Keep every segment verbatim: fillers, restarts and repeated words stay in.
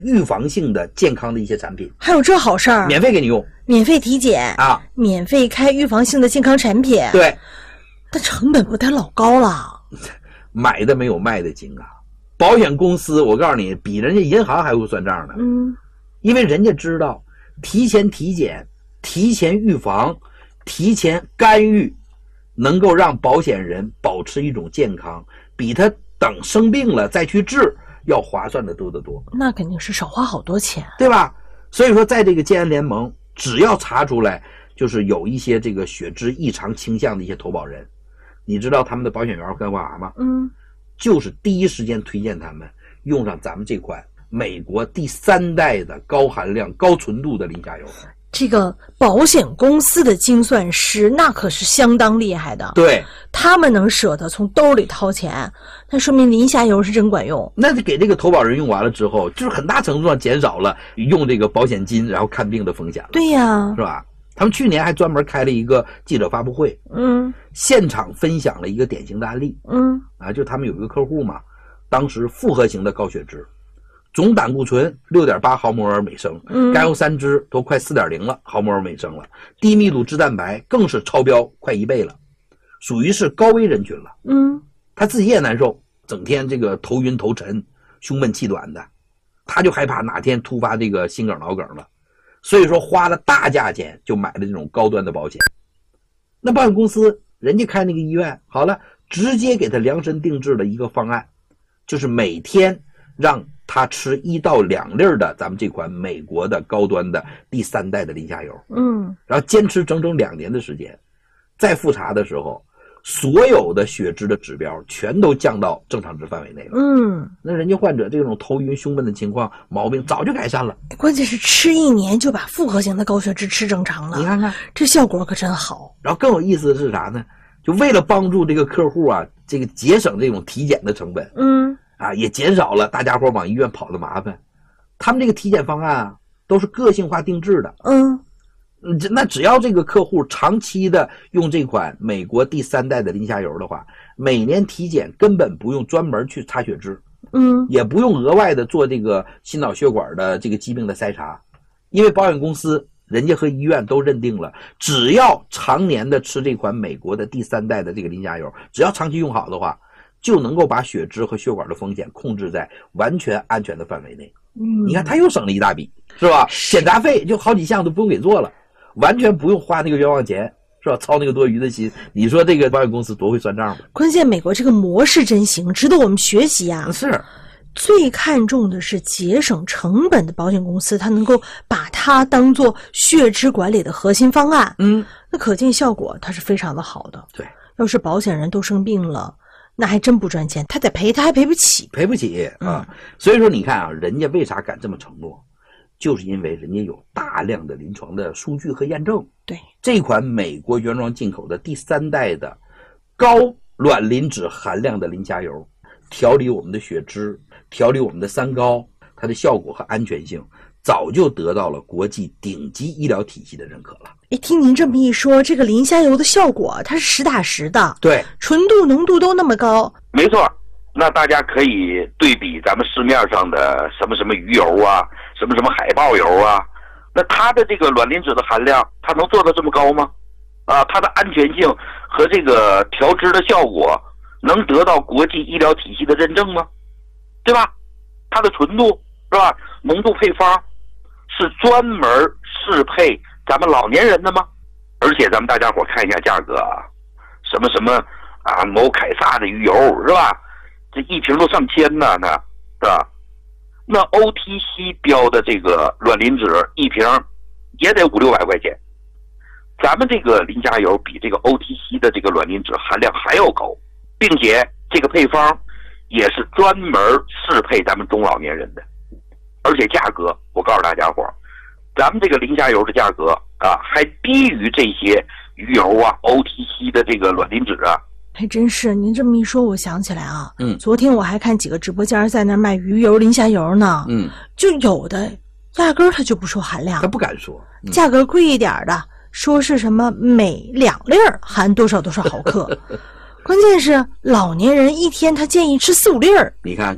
预防性的健康的一些产品。 还有这好事儿？ 免费给你用， 免费体检啊， 免费开预防性的健康产品。 对， 但成本不得老高了。 买的没有卖的精啊！保险公司，我告诉你，比人家银行还会算账呢。 嗯， 因为人家知道，提前体检、提前预防、提前干预，能够让保险人保持一种健康，比他等生病了再去治要划算的多得多。 那肯定是少花好多钱， 对吧？所以说，在这个健安联盟，只要查出来就是有一些这个血脂异常倾向的一些投保人，你知道他们的保险员会干嘛吗？ 嗯， 就是第一时间推荐他们用上咱们这款美国第三代的高含量、高纯度的磷虾油。 这个保险公司的精算师那可是相当厉害的， 对， 他们能舍得从兜里掏钱，那说明磷虾油是真管用。 那给这个投保人用完了之后，就是很大程度上减少了用这个保险金然后看病的风险了。 对呀， 是吧？他们去年还专门开了一个记者发布会， 嗯， 现场分享了一个典型的案例， 嗯， 啊，就他们有一个客户嘛，当时复合型的高血脂，总胆固醇 六点八毫摩尔每升， 嗯， 甘油三酯都快 四点零 了毫摩尔每升了，低密度脂蛋白更是超标快一倍了，属于是高危人群了。 嗯， 他自己也难受，整天这个头晕头沉、胸闷气短的，他就害怕哪天突发这个心梗脑梗了。所以说花了大价钱就买了这种高端的保险。那保险公司人家开那个医院好了，直接给他量身定制了一个方案，就是每天让他吃一到两粒的咱们这款美国的高端的第三代的磷虾油， 嗯， 然后坚持整整两年的时间，再复查的时候，所有的血脂的指标全都降到正常值范围内了。 嗯， 那人家患者这种头晕胸闷的情况毛病早就改善了。 关键是吃一年就把复合型的高血脂吃正常了， 你看看这效果可真好。 然后更有意思的是啥呢？就为了帮助这个客户啊，这个节省这种体检的成本， 嗯， 啊，也减少了大家伙往医院跑的麻烦。他们这个体检方案啊，都是个性化定制的。 嗯。 那只要这个客户长期的用这款美国第三代的磷虾油的话，每年体检根本不用专门去查血脂， 嗯， 也不用额外的做这个心脑血管的这个疾病的筛查，因为保险公司人家和医院都认定了，只要常年的吃这款美国的第三代的这个磷虾油，只要长期用好的话，就能够把血脂和血管的风险控制在完全安全的范围内。 嗯， 你看他又省了一大笔，是吧？检查费就好几项都不用给做了，完全不用花那个冤枉钱，是吧？操那个多余的心，你说这个保险公司多会算账吧？ 关键美国这个模式真行，值得我们学习啊！ 是， 最看重的是节省成本的保险公司，它能够把它当做血脂管理的核心方案。 嗯， 那可见效果它是非常的好的。 对，要是保险人都生病了，那还真不赚钱，他得赔，他还赔不起， 赔不起啊！嗯、所以说你看啊，人家为啥敢这么承诺？就是因为人家有大量的临床的数据和验证。 对， 这款美国原装进口的第三代的高卵磷脂含量的磷虾油，调理我们的血脂，调理我们的三高，它的效果和安全性早就得到了国际顶级医疗体系的认可了。 诶，听您这么一说，这个磷虾油的效果它是实打实的， 对， 纯度浓度都那么高。 没错，那大家可以对比咱们市面上的什么什么鱼油啊，什么什么海豹油啊，那它的这个卵磷脂的含量，它能做到这么高吗？啊，它的安全性和这个调脂的效果能得到国际医疗体系的认证吗？对吧？它的纯度是吧？浓度配方是专门适配咱们老年人的吗？而且咱们大家伙看一下价格啊，什么什么啊，某凯撒的鱼油是吧？这一瓶都上千呢，那是吧？那 O T C 标的这个卵磷脂一瓶也得五六百块钱。咱们这个磷虾油比这个 O T C 的这个卵磷脂含量还要高，并且这个配方也是专门适配咱们中老年人的，而且价格我告诉大家伙，咱们这个磷虾油的价格啊还低于这些鱼油啊 O T C 的这个卵磷脂啊。 还真是，您这么一说，我想起来啊， 嗯， 昨天我还看几个直播间在那卖鱼油、磷虾油呢， 嗯， 就有的压根儿他就不说含量， 他不敢说， 嗯、价格贵一点的，说是什么每两粒儿含多少多少毫克，关键是老年人一天他建议吃四五粒儿， 你看看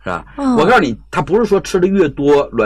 是吧？ 哦我告诉你，它不是说吃的越多卵